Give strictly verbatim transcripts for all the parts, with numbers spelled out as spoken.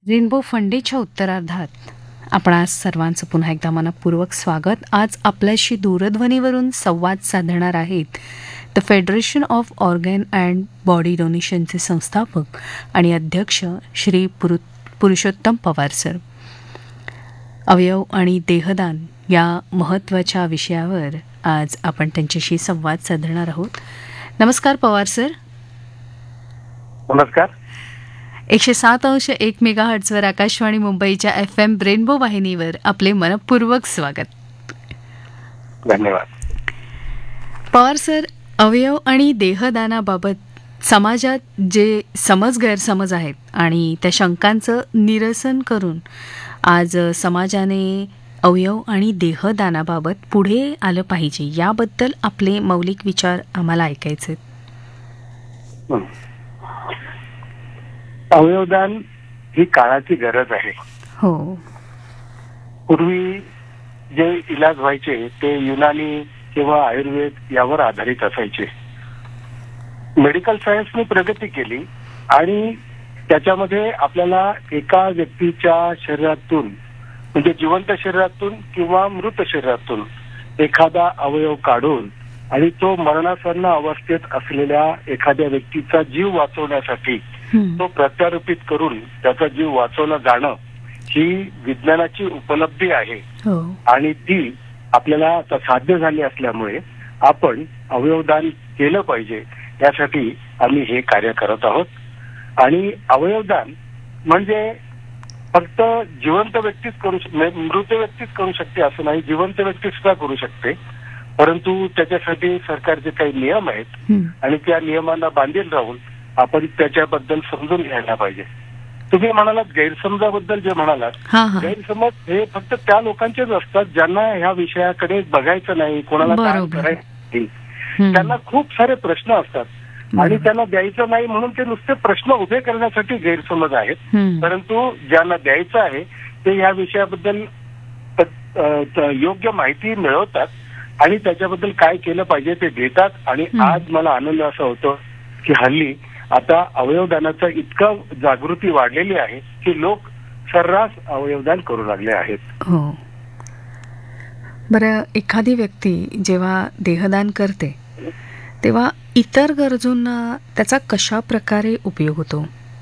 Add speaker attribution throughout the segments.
Speaker 1: Rainbow फंडेच्या उत्तरार्धात आपणा सर्वांचं पुन्हा एकदा मनपूर्वक स्वागत. आज आपल्याशी दूरध्वनीवरून संवाद साधणार आहेत the federation of organ and body डोनेशनचे संस्थापक आणि अध्यक्ष श्री पुरु पुरुषोत्तम पवार सर. अवयव आणि देहदान या महत्त्वाच्या विषयावर आज आपण त्यांच्याशी संवाद साधणार आहोत. नमस्कार पवार सर.
Speaker 2: नमस्कार.
Speaker 1: एकशे सात अंश एक मेगा हर्ट्झवर आकाशवाणी मुंबईच्या एफ एम रेनबो वाहिनीवर आपले मनपूर्वक स्वागत.
Speaker 2: धन्यवाद.
Speaker 1: पवार सर, अवयव आणि देहदानाबाबत समाजात जे समज गैरसमज आहेत आणि त्या शंकांचं निरसन करून आज समाजाने अवयव आणि देहदानाबाबत पुढे आलं पाहिजे याबद्दल आपले मौलिक विचार आम्हाला ऐकायचे.
Speaker 2: अवयवदान ही काळाची गरज आहे.
Speaker 1: हो.
Speaker 2: पूर्वी जे इलाज व्हायचे ते युनानी किंवा आयुर्वेद यावर आधारित असायचे. मेडिकल सायन्सने प्रगती केली आणि त्याच्यामध्ये आपल्याला एका व्यक्तीच्या शरीरातून म्हणजे जिवंत शरीरातून किंवा मृत शरीरातून एखादा अवयव काढून आणि तो मरणासन्न अवस्थेत असलेल्या एखाद्या व्यक्तीचा जीव वाचवण्यासाठी तो प्रत्यारोपित करून त्याचा जीव वाचवला जाणं ही विज्ञानाची उपलब्धी आहे. आणि ती आपल्याला आता साध्य झाली असल्यामुळे आपण अवयवदान केलं पाहिजे यासाठी आम्ही हे कार्य करत आहोत. आणि अवयवदान म्हणजे फक्त जिवंत व्यक्तीच करू शकते, मृत व्यक्तीच करू शकते असं नाही, जिवंत व्यक्ती सुद्धा करू शकते. परंतु त्याच्यासाठी सरकारचे काही नियम आहेत आणि त्या नियमांना बांधील राहून आपण त्याच्याबद्दल समजून घ्यायला पाहिजे. तुम्ही म्हणालात गैरसमजाबद्दल जे म्हणालात, गैरसमज हे फक्त त्या लोकांचेच असतात ज्यांना ह्या विषयाकडे बघायचं नाही, कोणाला काय करायचं नाही. त्यांना खूप सारे प्रश्न असतात आणि त्यांना द्यायचं नाही म्हणून ते नुसते प्रश्न उभे करण्यासाठी गैरसमज आहेत. परंतु ज्यांना द्यायचं आहे ते ह्या विषयाबद्दल योग्य माहिती मिळवतात आणि त्याच्याबद्दल काय केलं पाहिजे ते देतात. आणि आज मला आनंद असा होतो की हल्ली आता अवयवदानाचं इतकं जागृती वाढलेली आहे की लोक सर्रास अवयवदान करू लागले आहेत.
Speaker 1: हो. बरं, एखादी व्यक्ती जेव्हा देहदान करते तेव्हा इतर गरजूंना त्याचा कशा प्रकारे उपयोग होतो?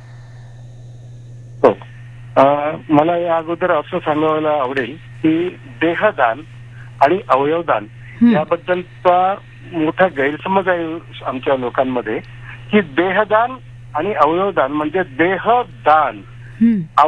Speaker 2: हो, मला या अगोदर असं सांगायला आवडेल की देहदान आणि अवयवदान याबद्दलचा मोठा गैरसमज आहे आमच्या लोकांमध्ये की देहदान आणि अवयवदान म्हणजे देहदान